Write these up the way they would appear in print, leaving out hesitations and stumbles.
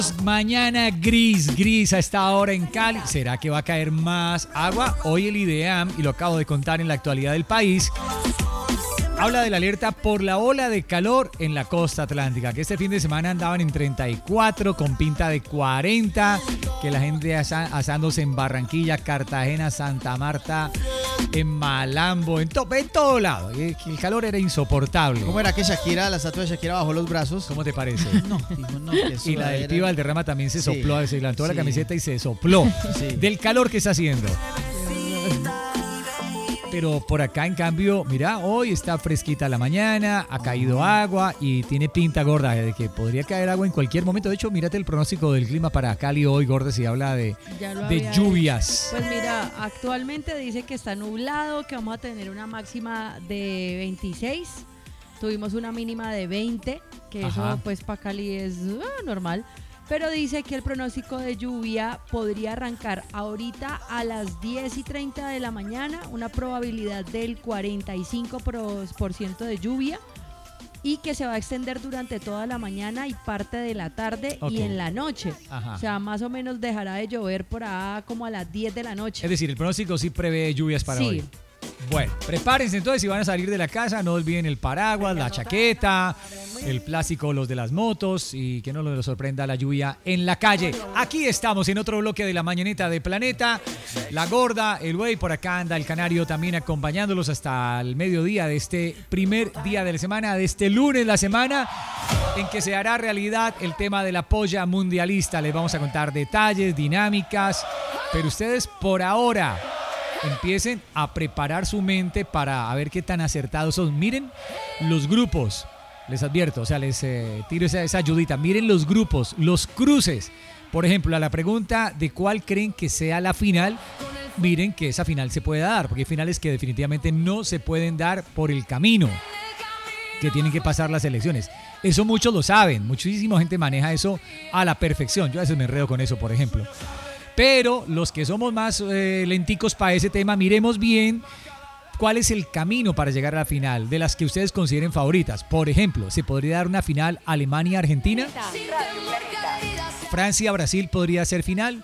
Mañana gris a esta hora en Cali. ¿Será que va a caer más agua? Hoy el IDEAM, y lo acabo de contar en la actualidad del país, habla de la alerta por la ola de calor en la costa atlántica, que este fin de semana andaban en 34 con pinta de 40, que la gente asándose en Barranquilla, Cartagena, Santa Marta, en Malambo, en todo lado. El calor era insoportable. ¿Cómo era que Shakira, la estatua de Shakira bajó los brazos? ¿Cómo te parece? No, dijo no. Y la del Piba Valderrama también se sopló, Sí, se levantó la sí. camiseta y se sopló Sí. del calor que está haciendo. Pero por acá, en cambio, mira, hoy está fresquita la mañana, ha caído agua y tiene pinta gorda de que podría caer agua en cualquier momento. De hecho, mírate el pronóstico del clima para Cali hoy, gorda, si habla de lluvias. Pues mira, actualmente dice que está nublado, que vamos a tener una máxima de 26. Tuvimos una mínima de 20, que Ajá. eso pues para Cali es normal. Pero dice que el pronóstico de lluvia podría arrancar ahorita a las 10:30 de la mañana, una probabilidad del 45% de lluvia, y que se va a extender durante toda la mañana y parte de la tarde Ok. y en la noche. Ajá. O sea, más o menos dejará de llover por ahí como a las 10 de la noche. Es decir, el pronóstico sí prevé lluvias para Sí. hoy. Bueno, prepárense entonces si van a salir de la casa, no olviden el paraguas, la chaqueta, el plástico, los de las motos, y que no los sorprenda la lluvia en la calle. Aquí estamos en otro bloque de la mañanita de Planeta. La gorda, el güey, por acá anda el canario también acompañándolos hasta el mediodía de este primer día de la semana, de este lunes la semana, en que se hará realidad el tema de la polla mundialista. Les vamos a contar detalles, dinámicas, pero ustedes por ahora empiecen a preparar su mente para ver qué tan acertados son. Miren los grupos, les advierto, o sea, les tiro esa ayudita. Miren los grupos, los cruces. Por ejemplo, a la pregunta de cuál creen que sea la final, miren que esa final se puede dar, porque hay finales que definitivamente no se pueden dar por el camino que tienen que pasar las elecciones. Eso muchos lo saben, muchísima gente maneja eso a la perfección. Yo a veces me enredo con eso, por ejemplo. Pero los que somos más lenticos para ese tema, miremos bien cuál es el camino para llegar a la final de las que ustedes consideren favoritas. Por ejemplo, ¿se podría dar una final Alemania-Argentina? Francia-Brasil podría ser final.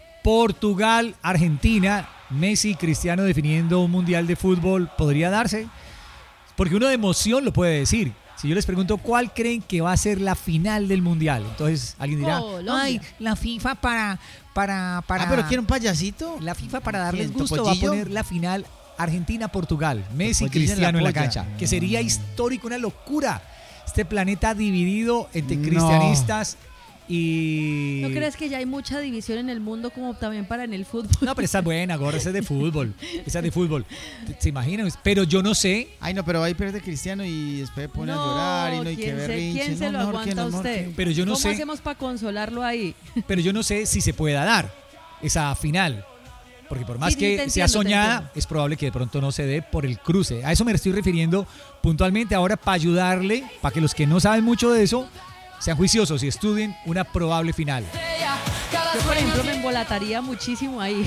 Portugal-Argentina, Messi y Cristiano definiendo un mundial de fútbol, podría darse. Porque uno de emoción lo puede decir. Si yo les pregunto cuál creen que va a ser la final del mundial, entonces alguien dirá, Colombia. ay, la FIFA para pero quiere un payasito. la FIFA para darles ¿Quién, gusto va a Topollillo? poner la final Argentina-Portugal, Messi y Topollillo en la Cristiano en la polla. cancha, que sería histórico, una locura. Este planeta dividido entre No. cristianistas y... ¿No crees que ya hay mucha división en el mundo como también para en el fútbol? No, pero esa es buena, gorra, esa es de fútbol. Esa es de fútbol. ¿Se imaginan? Pero yo no sé. Ay, no, pero ahí pierde Cristiano y después pone a llorar y no hay que ver ¿quién se lo aguanta a usted? Pero yo no ¿Cómo sé. hacemos para consolarlo ahí? Pero yo no sé si se pueda dar esa final. Porque por más Sí, que te sea entiendo, te soñada, entiendo. es probable que de pronto no se dé por el cruce. A eso me estoy refiriendo puntualmente ahora para ayudarle, para que los que no saben mucho de eso sean juiciosos y estudien una probable final. Yo, por ejemplo, me embolataría muchísimo ahí.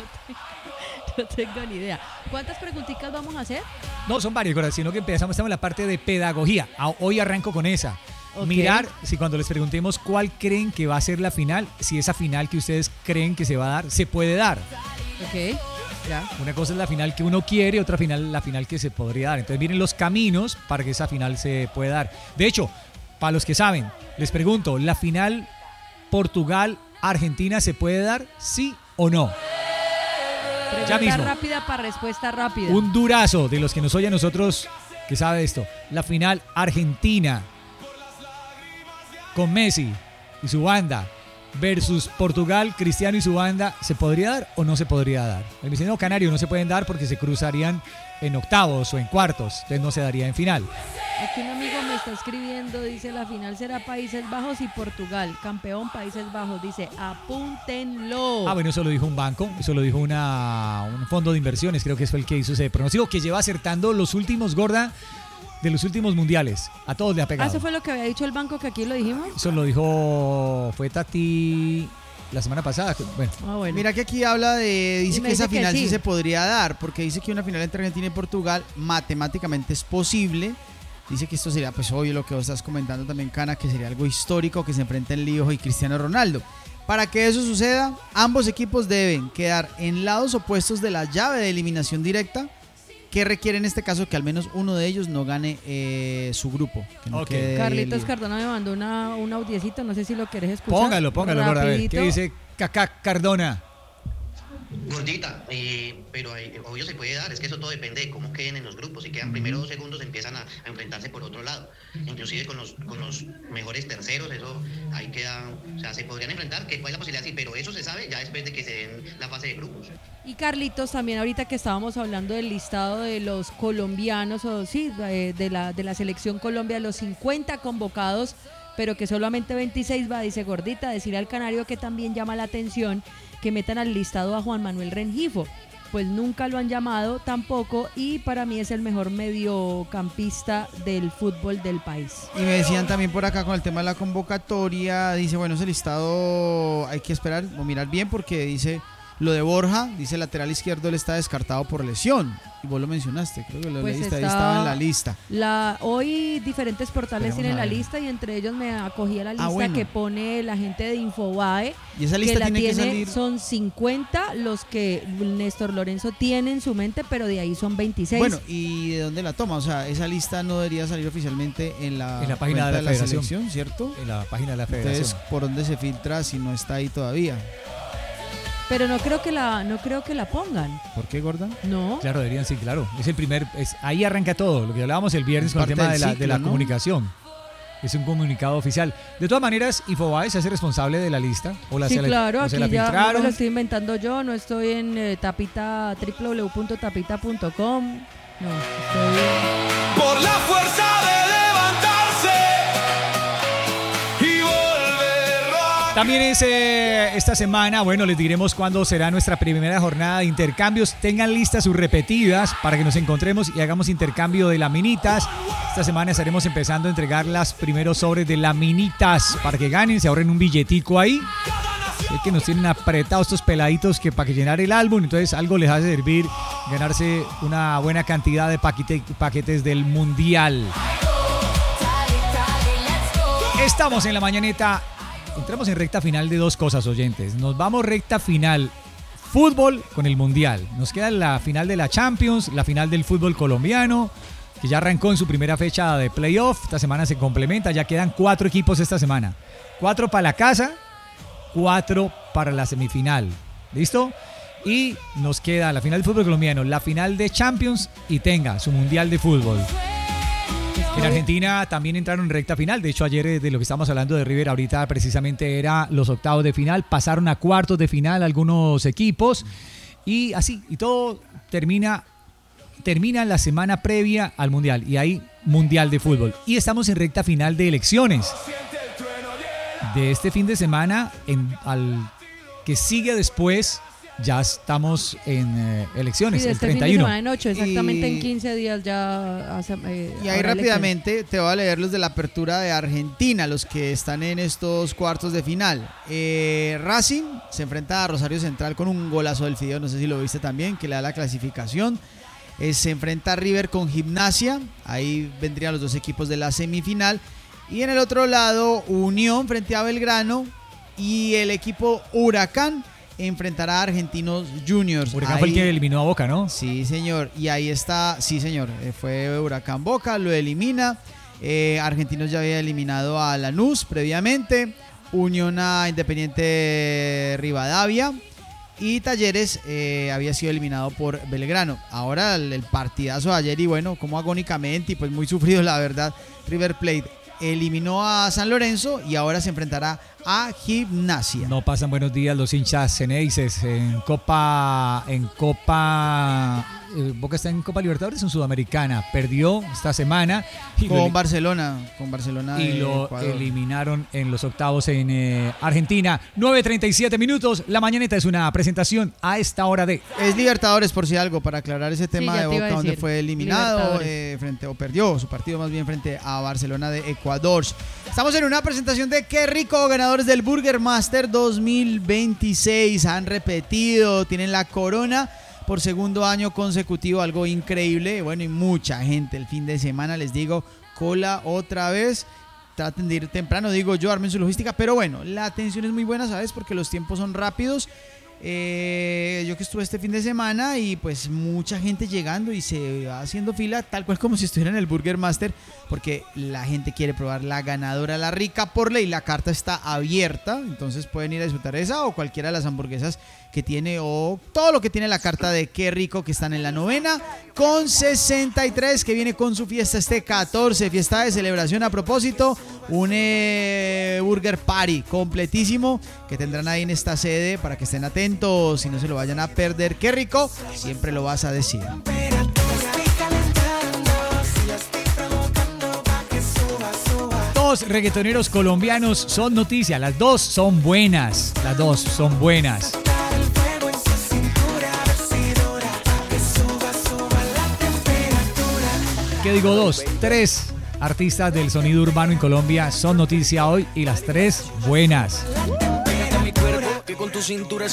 No tengo ni idea. ¿Cuántas preguntitas vamos a hacer? No, son varias cosas, sino que estamos en la parte de pedagogía. Hoy arranco con esa. Ok. Mirar si cuando les preguntemos cuál creen que va a ser la final, si esa final que ustedes creen que se va a dar, se puede dar. Ok, ya. Una cosa es la final que uno quiere, otra final la final que se podría dar. Entonces miren los caminos para que esa final se pueda dar. De hecho, para los que saben, les pregunto, ¿la final Portugal-Argentina se puede dar? ¿Sí o no? Ya Pregunta mismo. rápida para respuesta rápida. Un durazo de los que nos oye a nosotros que sabe esto. La final Argentina con Messi y su banda versus Portugal, Cristiano y su banda, ¿se podría dar o no se podría dar? El dicen, no, Canario, no se pueden dar porque se cruzarían en octavos o en cuartos, entonces no se daría en final. Aquí un amigo me está escribiendo, dice, la final será Países Bajos y Portugal. Campeón Países Bajos, dice, apúntenlo. Ah, bueno, eso lo dijo un banco, eso lo dijo un fondo de inversiones, creo que fue el que hizo ese pronóstico, que lleva acertando los últimos, gorda, de los últimos mundiales. A todos le ha pegado. ¿Eso fue lo que había dicho el banco que aquí lo dijimos? Eso lo dijo, fue Tati la semana pasada. Bueno, Bueno. Mira que aquí habla de, dice Y me que esa dice que final sí. sí se podría dar, porque dice que una final entre Argentina y Portugal matemáticamente es posible, Dice que esto sería, pues obvio, lo que vos estás comentando también, Cana, que sería algo histórico que se enfrenten Leo y Cristiano Ronaldo. Para que eso suceda, ambos equipos deben quedar en lados opuestos de la llave de eliminación directa, que requiere en este caso que al menos uno de ellos no gane su grupo. Que no quede Carlitos libre. Cardona me mandó un audiecito, no sé si lo querés escuchar. Póngalo, gorda, a ver. Rapidito. ¿Qué dice Cardona? Gordita, pero obvio se puede dar, es que eso todo depende de cómo queden en los grupos. Si quedan primeros o segundos, empiezan a enfrentarse por otro lado. Inclusive con los mejores terceros, eso ahí queda, o sea, se podrían enfrentar, que hay la posibilidad, sí, pero eso se sabe ya después de que se den la fase de grupos. Y Carlitos, también ahorita que estábamos hablando del listado de los colombianos, o sí, de la selección Colombia, los 50 convocados, pero que solamente 26 va, dice Gordita, decirle al Canario que también llama la atención que metan al listado a Juan Manuel Rengifo, pues nunca lo han llamado tampoco, y para mí es el mejor mediocampista del fútbol del país. Y me decían también por acá con el tema de la convocatoria, dice, bueno, ese listado hay que esperar o mirar bien, porque dice lo de Borja, dice el lateral izquierdo, él está descartado por lesión, y vos lo mencionaste, creo que lo Pues leíste, ahí estaba en la lista. Hoy diferentes portales Esperemos tienen a la ver. lista, y entre ellos me acogí a la lista bueno. que pone la gente de Infobae, Y esa que lista la tiene que tiene, salir. son 50 los que Néstor Lorenzo tiene en su mente, pero de ahí son 26. Bueno, ¿y de dónde la toma? O sea, esa lista no debería salir oficialmente en la página cuenta de la federación. selección, ¿cierto? En la página de la federación. Entonces, ¿por dónde se filtra si no está ahí todavía? Pero no creo que la pongan. ¿Por qué, Gorda? No. Claro, deberían, sí, claro. Es el primer, ahí arranca todo, lo que hablábamos el viernes Es con el parte tema del de ciclo, la ¿no? comunicación. Es un comunicado oficial. De todas maneras, Infobae se hace responsable de la lista. O Sí, claro, o aquí se la ya no me filtraron. lo estoy inventando yo, no estoy en tapita, www.tapita.com. No, estoy... Por la fuerza de levantarse y volver a... También es esta semana, bueno, les diremos cuándo será nuestra primera jornada de intercambios. Tengan listas sus repetidas para que nos encontremos y hagamos intercambio de laminitas. Esta semana estaremos empezando a entregar los primeros sobres de laminitas para que ganen, se ahorren un billetico ahí. Es que nos tienen apretados estos peladitos que para que llenar el álbum, entonces algo les hace servir ganarse una buena cantidad de paquetes del Mundial. Estamos en la mañaneta. Entramos en recta final de dos cosas, oyentes. Nos vamos recta final fútbol con el Mundial. Nos queda la final de la Champions, la final del fútbol colombiano, que ya arrancó en su primera fecha de playoff. Esta semana se complementa, ya quedan 4 equipos esta semana. 4 para la casa, 4 para la semifinal. ¿Listo? Y nos queda la final del fútbol colombiano, la final de Champions y tenga su Mundial de fútbol. En Argentina también entraron en recta final. De hecho, ayer de lo que estamos hablando de River ahorita precisamente era los octavos de final. Pasaron a cuartos de final algunos equipos. Y así, y todo termina la semana previa al Mundial. Y hay Mundial de fútbol. Y estamos en recta final de elecciones. De este fin de semana, al que sigue después, ya estamos en elecciones, Sí, de el este fin de 31. semana en 8, exactamente Y- en 15 días ya Y ahí rápidamente te voy a leer los de la apertura de Argentina, los que están en estos cuartos de final. Racing se enfrenta a Rosario Central con un golazo del Fideo, no sé si lo viste también, que le da la clasificación. Se enfrenta a River con Gimnasia, ahí vendrían los dos equipos de la semifinal. Y en el otro lado, Unión frente a Belgrano y el equipo Huracán enfrentará a Argentinos Juniors. Huracán fue el Ahí- que eliminó a Boca, ¿no? Sí, señor. Y ahí está, sí, señor. Fue Huracán Boca, lo elimina. Argentinos ya había eliminado a Lanús previamente. Unión a Independiente Rivadavia. Y Talleres había sido eliminado por Belgrano. Ahora el partidazo de ayer y bueno, como agónicamente y pues muy sufrido la verdad, River Plate eliminó a San Lorenzo y ahora se enfrentará a Gimnasia. No pasan buenos días los hinchas ceneices en Copa. Boca está en Copa Libertadores en Sudamericana. Perdió esta semana y Con Barcelona y de lo Ecuador. eliminaron en los octavos en Argentina. 9:37 minutos. La mañaneta es una presentación a esta hora de. Es Libertadores, por si algo, para aclarar ese tema ya de te iba Boca, a donde decir, fue eliminado Libertadores. o perdió su partido más bien frente a Barcelona de Ecuador. Estamos en una presentación de Qué Rico, ganadores del Burger Master 2026. Han repetido, tienen la corona por segundo año consecutivo, algo increíble. Bueno, y mucha gente el fin de semana, les digo, cola otra vez. Traten de ir temprano, digo yo, armen su logística, pero bueno, la atención es muy buena, ¿sabes? Porque los tiempos son rápidos. Yo que estuve este fin de semana y pues mucha gente llegando y se va haciendo fila tal cual como si estuviera en el Burger Master, porque la gente quiere probar la ganadora, la rica por ley. La carta está abierta, entonces pueden ir a disfrutar esa o cualquiera de las hamburguesas que tiene o todo lo que tiene la carta de Qué Rico, que están en la 9ª con 63, que viene con su fiesta este 14, fiesta de celebración a propósito, un Burger Party completísimo que tendrán ahí en esta sede para que estén atentos y no se lo vayan a perder. Qué Rico, siempre lo vas a decir. Dos reggaetoneros colombianos son noticia, las dos son buenas, ¿Qué digo dos? Tres artistas del sonido urbano en Colombia son noticia hoy y las tres buenas. Mi cuerpo, que con tu cintura